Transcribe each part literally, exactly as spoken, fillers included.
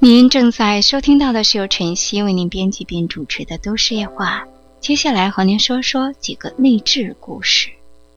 您正在收听到的是由晨曦为您编辑并主持的都市夜话，接下来和您说说几个励志故事。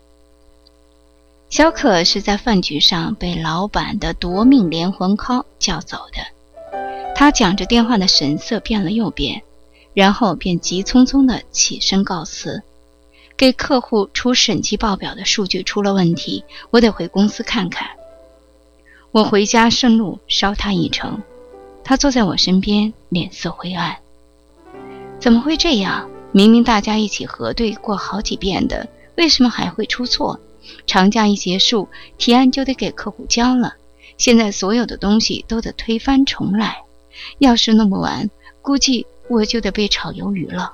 小可是在饭局上被老板的夺命连环 call 叫走的，他讲着电话的神色变了又变，然后便急匆匆地起身告辞，给客户出审计报表的数据出了问题，我得回公司看看。我回家顺路捎他一程，他坐在我身边，脸色灰暗。怎么会这样？明明大家一起核对过好几遍的，为什么还会出错？长假一结束，提案就得给客户交了，现在所有的东西都得推翻重来，要是弄不完，估计我就得被炒鱿鱼了。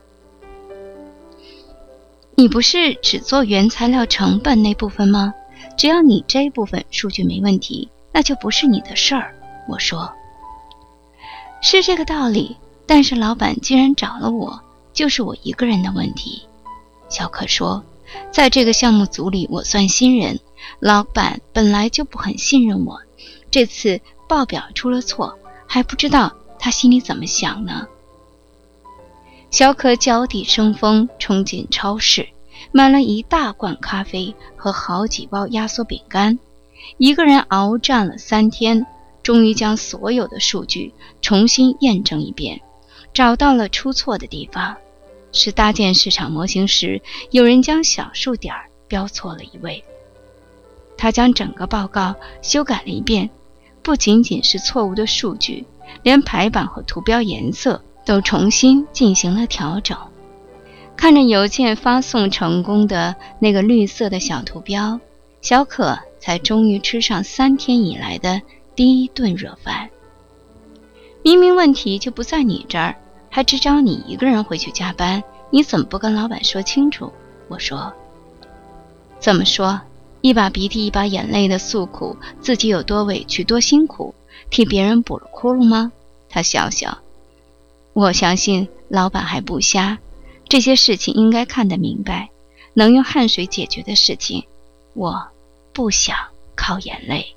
你不是只做原材料成本那部分吗？只要你这部分数据没问题，那就不是你的事儿。我说，是这个道理，但是老板既然找了我，就是我一个人的问题。小可说，在这个项目组里我算新人，老板本来就不很信任我，这次报表出了错，还不知道他心里怎么想呢。小可脚底生风，冲进超市，买了一大罐咖啡和好几包压缩饼干，一个人鏖战了三天，终于将所有的数据重新验证一遍，找到了出错的地方，是搭建市场模型时，有人将小数点标错了一位。他将整个报告修改了一遍，不仅仅是错误的数据，连排版和图标颜色都重新进行了调整。看着邮件发送成功的那个绿色的小图标，小可才终于吃上三天以来的第一顿热饭。明明问题就不在你这儿，还只找你一个人回去加班，你怎么不跟老板说清楚？我说，怎么说？一把鼻涕一把眼泪的诉苦自己有多委屈多辛苦，替别人补了窟窿吗？他笑笑，我相信老板还不瞎，这些事情应该看得明白，能用汗水解决的事情，我不想靠眼泪。